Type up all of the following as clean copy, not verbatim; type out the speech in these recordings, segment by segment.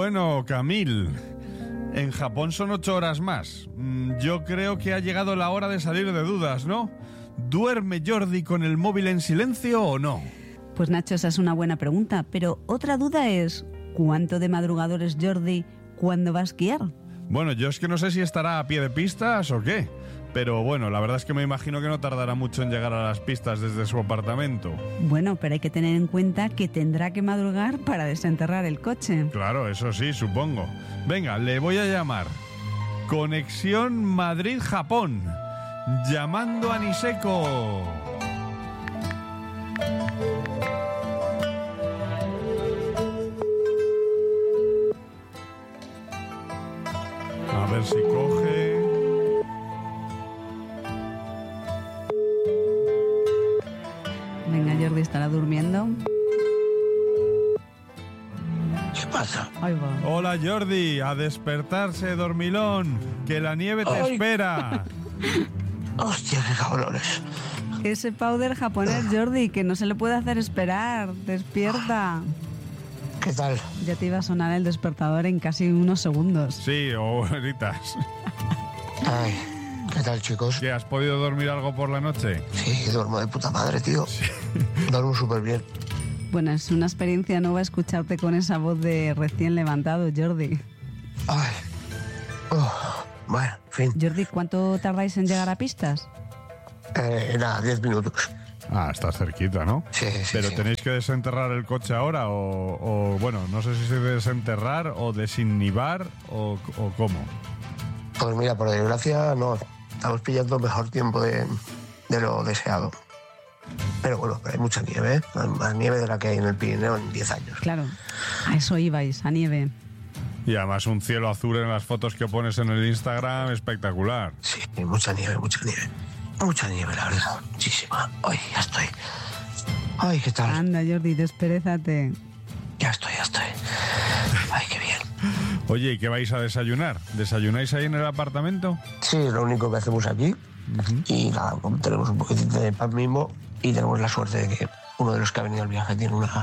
Bueno, Camil, en Japón son 8 horas más. Yo creo que ha llegado la hora de salir de dudas, ¿no? ¿Duerme Jordi con el móvil en silencio o no? Pues Nacho, esa es una buena pregunta, pero otra duda es, ¿cuánto de madrugador es Jordi cuando va a esquiar? Bueno, yo es que no sé si estará a pie de pistas o qué, pero bueno, la verdad es que me imagino que no tardará mucho en llegar a las pistas desde su apartamento. Bueno, pero hay que tener en cuenta que tendrá que madrugar para desenterrar el coche. Claro, eso sí, supongo. Venga, le voy a llamar. Conexión Madrid-Japón. Llamando a Niseko. A ver si coge. Venga, Jordi estará durmiendo. ¿Qué pasa? Ahí va. Hola Jordi, a despertarse, dormilón, que la nieve te espera. Hostia, qué cabrones. Ese powder japonés, Jordi, que no se le puede hacer esperar. Despierta. ¿Qué tal? Ya te iba a sonar el despertador en casi unos segundos. Sí, o horitas. Ay, ¿qué tal, chicos? ¿Qué, has podido dormir algo por la noche? Sí, duermo de puta madre, tío. Sí. Duermo súper bien. Bueno, es una experiencia nueva escucharte con esa voz de recién levantado, Jordi. Ay. Bueno, en fin. Jordi, ¿cuánto tardáis en llegar a pistas? Nada, 10 minutos. Ah, estás cerquita, ¿no? Sí, sí, ¿Pero sí. tenéis que desenterrar el coche ahora o bueno, no sé si se desenterrar o desinhibar o cómo? Pues mira, por desgracia, no. Estamos pillando mejor tiempo de lo deseado. Pero bueno, hay mucha nieve, ¿eh? Más nieve de la que hay en el Pirineo en 10 años. Claro, a eso ibais, a nieve. Y además un cielo azul en las fotos que pones en el Instagram, espectacular. Sí, mucha nieve, mucha nieve. Mucha nieve, la verdad. Muchísima. Ay, ya estoy. Ay, ¿qué tal? Anda, Jordi, desperezate. Ya estoy. Ay, qué bien. Oye, ¿y qué vais a desayunar? ¿Desayunáis ahí en el apartamento? Sí, es lo único que hacemos aquí. Y nada, como tenemos un poquitito de pan mismo y tenemos la suerte de que uno de los que ha venido al viaje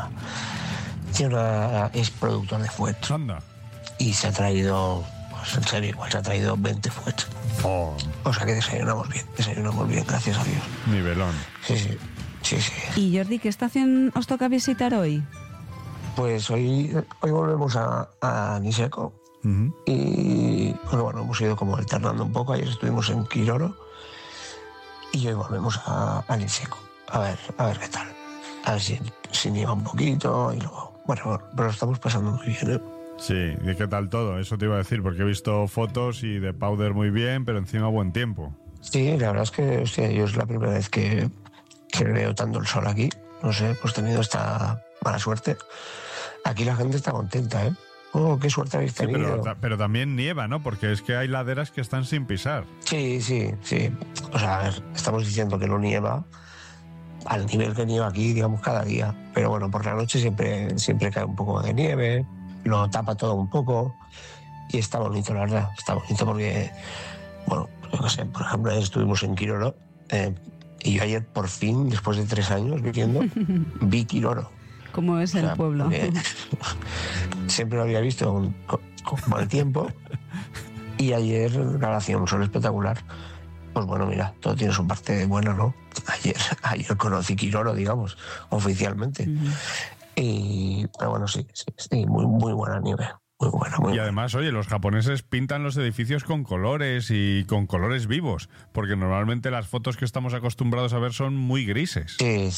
es productor de fuet. Anda. Y se ha traído, pues en serio, igual se ha traído 20 fuets. Oh, O sea que desayunamos bien, gracias a Dios. nivelón. Sí. Y Jordi, ¿qué estación os toca visitar hoy? Pues hoy volvemos a Niseko. Y pues bueno, hemos ido como alternando un poco. Ayer estuvimos en Kiroro y hoy volvemos a Niseko. A ver qué tal. A ver si nieva un poquito y luego... Bueno, pero lo estamos pasando muy bien, ¿eh? Sí, ¿y qué tal todo? Eso te iba a decir, porque he visto fotos y de powder muy bien, pero encima buen tiempo. Sí, la verdad es que hostia, yo es la primera vez que veo tanto el sol aquí. No sé, pues tenido esta mala suerte. Aquí la gente está contenta, ¿eh? Oh, qué suerte habéis Sí, tenido. pero también nieva, ¿no? Porque es que hay laderas que están sin pisar. Sí. O sea, a ver, estamos diciendo que no nieva al nivel que nieva aquí, digamos, cada día. Pero bueno, por la noche siempre cae un poco de nieve, lo tapa todo un poco y está bonito, la verdad. Está bonito porque, bueno, yo qué sé, por ejemplo, ayer estuvimos en Kiroro y yo ayer por fin, después de 3 años viviendo, vi Kiroro. ¿Cómo es el pueblo? Siempre lo había visto con mal tiempo y ayer hacía un sol espectacular. Pues bueno, mira, todo tiene su parte buena, ¿no? Ayer conocí Kiroro, digamos, oficialmente. Pero bueno, sí, muy buena nieve. Muy buena. Y además, oye, los japoneses pintan los edificios con colores y con colores vivos, porque normalmente las fotos que estamos acostumbrados a ver son muy grises. Sí.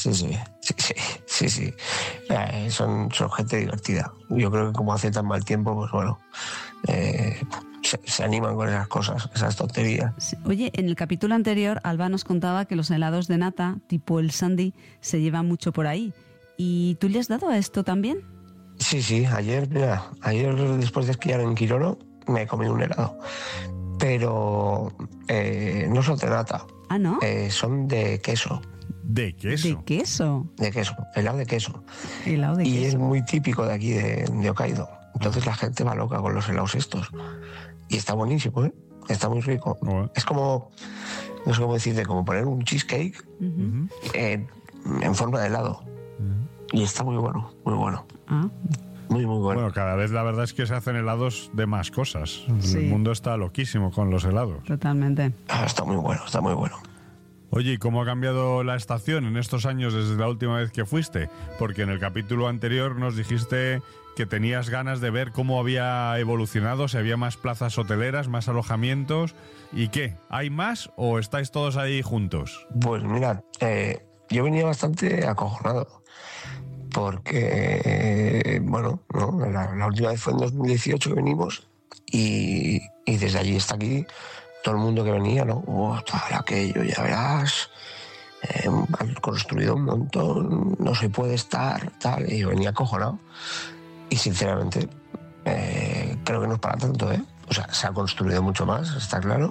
Son gente divertida. Yo creo que como hace tan mal tiempo, pues bueno, se animan con esas cosas, esas tonterías. Sí. Oye, en el capítulo anterior, Alba nos contaba que los helados de nata, tipo el Sandy, se llevan mucho por ahí. ¿Y tú le has dado a esto también? Sí, ayer después de esquiar en Kiroro me comí un helado, pero no son de nata. Ah, ¿no? Son de queso. ¿De queso? ¿De queso? De queso, helado de queso. Helado de queso. Y es muy típico de aquí, de Hokkaido. Entonces la gente va loca con los helados estos. Y está buenísimo, ¿eh? Está muy rico. Es como, no sé cómo decirte, como poner un cheesecake en forma de helado. Y está muy bueno, muy bueno. Ah. Muy, muy bueno. Bueno, cada vez la verdad es que se hacen helados de más cosas. Sí. El mundo está loquísimo con los helados. Totalmente. Está muy bueno, está muy bueno. Oye, ¿y cómo ha cambiado la estación en estos años desde la última vez que fuiste? Porque en el capítulo anterior nos dijiste que tenías ganas de ver cómo había evolucionado, si había más plazas hoteleras, más alojamientos. ¿Y qué? ¿Hay más o estáis todos ahí juntos? Pues mira, yo venía bastante acojonado. Porque, bueno, ¿no? La última vez fue en 2018 que venimos y desde allí hasta aquí todo el mundo que venía, ¿no? Tal, aquello, ya verás, han construido un montón, no se puede estar, tal, y yo venía acojonado. Y sinceramente, creo que no es para tanto, ¿eh? O sea, se ha construido mucho más, está claro,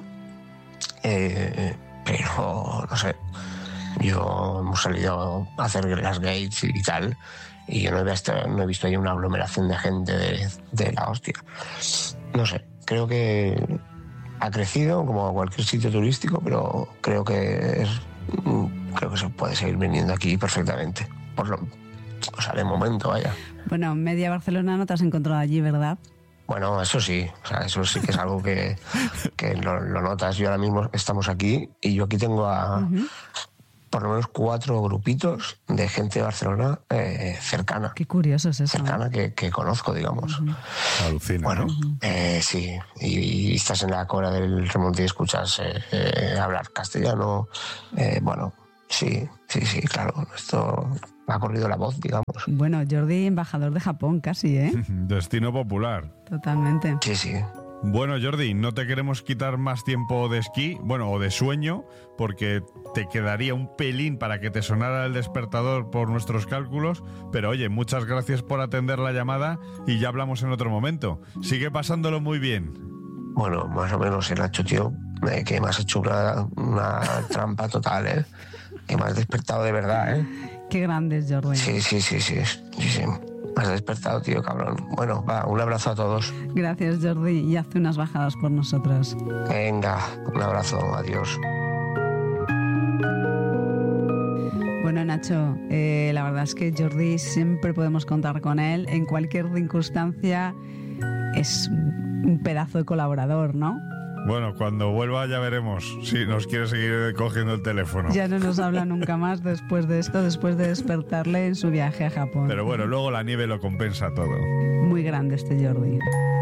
pero, no sé, hemos salido a hacer las gates y tal, y yo no he visto ahí una aglomeración de gente de la hostia. No sé, creo que ha crecido como cualquier sitio turístico, pero creo que se puede seguir viniendo aquí perfectamente. O sea, de momento, vaya. Bueno, media Barcelona no te has encontrado allí, ¿verdad? Bueno, eso sí, o sea, eso sí que es algo que lo notas. Yo ahora mismo estamos aquí y yo aquí tengo a por lo menos 4 grupitos de gente de Barcelona cercana. Qué curioso es eso. Cercana que conozco, digamos. Alucina, Bueno, ¿no? sí, y estás en la cola del remonte y escuchas hablar castellano. Bueno, sí, claro, esto ha corrido la voz, digamos. Bueno, Jordi, embajador de Japón casi, ¿eh? Destino popular. Totalmente. Sí. Bueno, Jordi, no te queremos quitar más tiempo de esquí, bueno, o de sueño, porque te quedaría un pelín para que te sonara el despertador por nuestros cálculos, pero oye, muchas gracias por atender la llamada y ya hablamos en otro momento. Sigue pasándolo muy bien. Bueno, más o menos, Nacho, tío, que me has hecho una trampa total, ¿eh? Que me has despertado de verdad, ¿eh? Qué grande es Jordi. Sí. Me has despertado, tío, cabrón. Bueno, va, un abrazo a todos. Gracias, Jordi, y hace unas bajadas por nosotros. Venga, un abrazo, adiós. Bueno, Nacho, la verdad es que Jordi siempre podemos contar con él. En cualquier circunstancia es un pedazo de colaborador, ¿no? Bueno, cuando vuelva ya veremos si nos quiere seguir cogiendo el teléfono. Ya no nos habla nunca más después de esto, después de despertarle en su viaje a Japón. Pero bueno, luego la nieve lo compensa todo. Muy grande este Jordi.